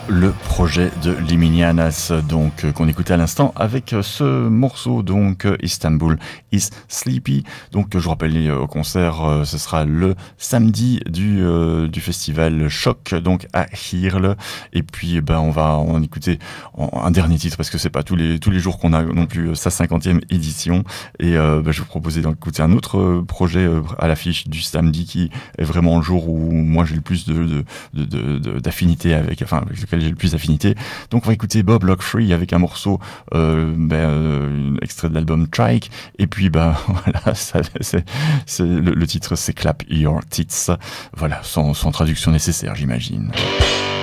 Le projet de Liminianas, donc qu'on écoutait à l'instant avec ce morceau, donc Istanbul is Sleepy. Donc je vous rappelle, au concert, ce sera le samedi du festival Choc, donc à Hirle. Et puis on va en écouter un dernier titre parce que c'est pas tous les jours qu'on a non plus sa 50e édition. Et je vous proposais d'écouter un autre projet à l'affiche du samedi qui est vraiment le jour où moi j'ai le plus d'affinité avec lequel j'ai le plus d'affinité. Donc on va écouter Bob Lockfree avec un morceau extrait de l'album Trike, et puis voilà, le titre c'est Clap Your Tits, voilà, sans traduction nécessaire, j'imagine.